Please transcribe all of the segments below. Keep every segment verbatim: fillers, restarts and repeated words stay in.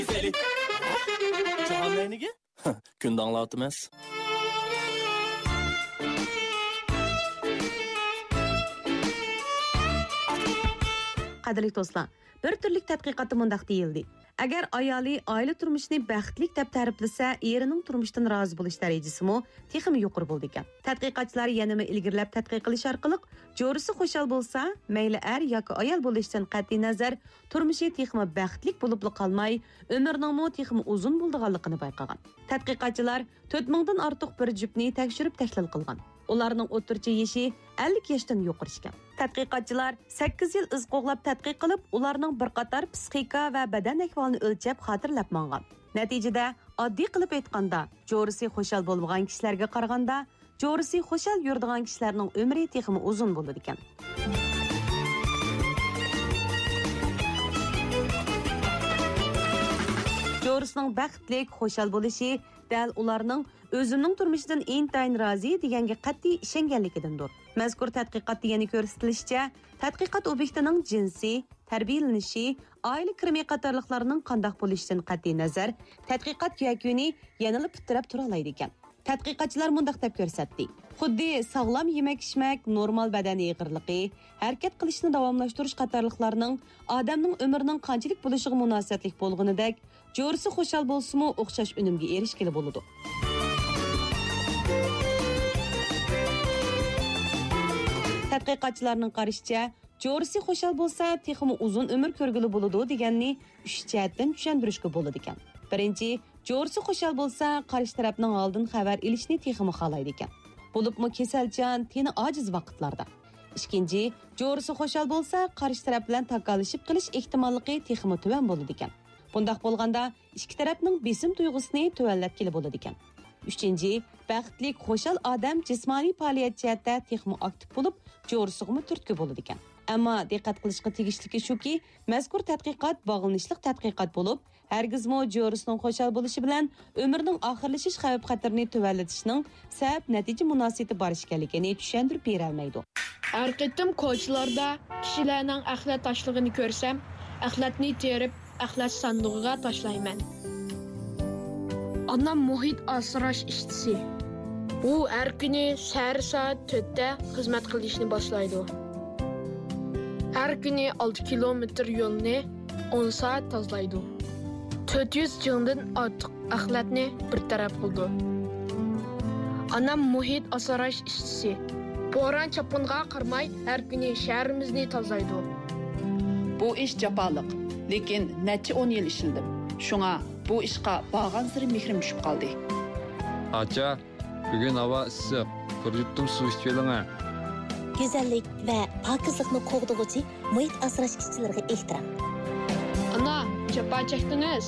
Canlarınıge? Kundan anlatmaz. Qadrli do'stlar, bir turlik tadqiqotda mundaq deyildi. Agar ayoli oila turmushini baxtlik deb ta'riflasa, erining turmushdan rozi bo'lish darajasimi texmi yuqori bo'ldi ekan. Tadqiqotchilar yanama ilgirlab tadqiq qilish orqali jo'risi xushal bo'lsa, mayli er yoki ayol bo'lishdan qat'iy nazar, turmushi texmi baxtlik bo'lib qolmay, umrining mo texmi uzun bo'lganligini bayqagan. Tadqiqotchilar to'rt mingdan ortiq bir juftni tekshirib tahlil qilgan. Ularning o'rtacha yoshi ellik yoshdan yuqori ekan. Tadqiqotchilar sakkiz yil iz qo'g'lab tadqiq qilib, ularning bir qator psixika va badan ahvolini o'lchab xotirlab mangan. Natijada oddiy qilib aytganda, jo'risi xushal bo'lmagan kishilarga qaraganda, jo'risi xushal yuradigan kishilarning umri texmi uzun bo'ladi ekan. Jo'risining baxtlik, xushal bo'lishi dal ularning o'zining turmushidan intayin rozi deganga qat'iy ishonganligidandir. Mazkur tadqiqotda yana ko'rsatilishicha, tadqiqot obyektining jinsi, tarbiyalanishi, oila kirimi qatorliqlarining qanday bo'lishidan qat'iy nazar, tadqiqot yakuni yanada putirab tura oladi ekan. Tadqiqotchilar mundaq deb ko'rsatdi. Xuddi sog'lom yemak-ichmak, normal badan eg'irligi, harakat qilishni davomlashtirish qatorliqlarining odamning umrining qanchalik bo'lishiga munosabatlik bo'lganidek, jo'risi xushal bo'lsa-mu o'xshash unumga erishgili bo'ladi. Tadqiqotchilarning qarashicha, jo'risi xushal bo'lsa, texmi uzun umr ko'rgili bo'ladi deganni uch jihatdan tushuntirishga bo'ladi ekan. Birinchi, jo'risi xushal bo'lsa, qarshi tarafning oldin xabar olishni texmi xohlaydi ekan. Bo'libmi kasalchan, teni ojiz vaqtlarda. Ikkinchi, jo'risi xushal bo'lsa, qarshi taraf bilan takalishib qilish ehtimolligi texmi tuvan bo'ladi ekan. Bundaq bo'lganda, ikki tarafning besim tuyg'usini tuvanlatkili bo'ladi ekan. Uchinchi, baxtlik, xushal odam jismoniy faoliyat jihatda texmi aktiv bo'lib, jo'risiga turtki bo'ladi ekan. Ammo diqqat qilishga tegishligi shuki, mazkur tadqiqot bog'lanishlik tadqiqot bo'lib, hargizmo jo'risining xushal bo'lishi bilan umrning oxirlashish xavf-xatarini tuvanlatishning sabab natija munosabati bor ekanligini tushuntirib bera olmaydi. Har qitim ko'chalarda kishilarning axlat tashlig'ini ko'rsam, axlatni terib, axlat sandig'iga tashlayman. Anam muhit asrash ishchisi. U har kuni sahar soat to'rtda xizmat qilishni boshlaydi. Har kuni olti kilometr yo'lni o'n soat tozalaydi. to'rt yuz jingdan ortiq axlatni bir taraf qildi. Anam muhit asrash ishchisi. Bo'ron chapinga qarmay har kuni shahrimizni tozalaydi. Bu ish jafoliq, lekin necha o'n yil ishildim. Shunga bu ishqa bag'an siri mehrim tushib qoldi. Acha, bugun havo issiq. Bir yuttum suv ichib oling. Güzellik ve pakizlikni qo'g'dug'uchi muhit asrash ishchilariga ehtirom. Ana, chapa chekdingiz.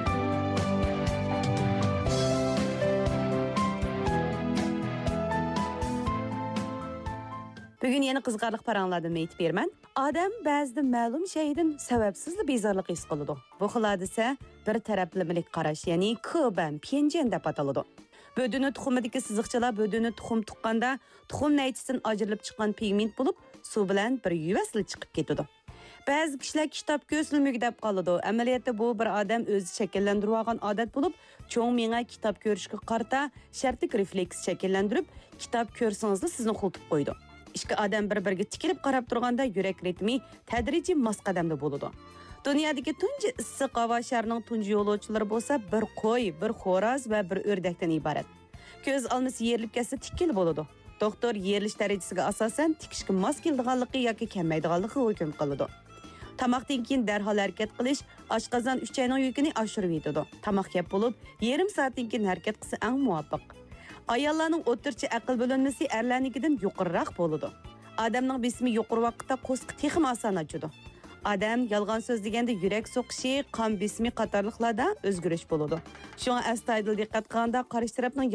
Bugun yana qiziqarli paranlardan aytib berman. Odam ba'zida ma'lum shaydan sababsizli bezorlik his qiladi. Bu xil hodisa bir taraflamilik qarash, ya'ni ko'ban, penjen deb ataladi. Bödünü tuxumidagi siziqchalar bödünü tuxum tuqqanda tuxum naychisidan ajrilib chiqqan pigment bo'lib, suv bilan bir yuvasli chiqib ketadi. Ba'zi kishilar kitob ko'rsilmigi deb qoladi. Amaliyotda bu bir odam o'zi shakllantirib olgan odat bo'lib, cho'ng menga kitob ko'rishga qarta shartlik refleks shakllantirib, kitob ko'rsangizda sizni xultib qo'ydi. Ikki odam bir-biriga tikilib qarab turganda yurak ritmi tadrijiy mos qadamda bo'ladi. Dunyodagi tunji issiq havo sharining tunji yo'lovchilari bo'lsa, bir qo'y, bir xo'roz va bir o'rdakdan iborat. Ko'z olmasi yerilib ketsa tikkil bo'ladi. Doktor yerilish darajasiga asosan tikishga mos keladiganligi yoki kelmaydiganligi hukm qiladi. Tamoqdan keyin darhol harakat qilish oshqozon uchayning yukini oshirib yetadi. Tamoq yeb bo'lib, yarim soatdan keyin harakat qilsa eng muvofiq. Ayollarning o'rtacha aql bo'linmasi erlarnikidan yuqoriroq bo'ladi. Odamning bismi yuqori vaqtda qo'sqi texim oson ochadi. Adam yolg'on so'zlaganda yurak so'qishi, qon bismi qatorliqlarda o'zgarish bo'ladi. Shunga astoydil diqqat qilganda qarish tarafning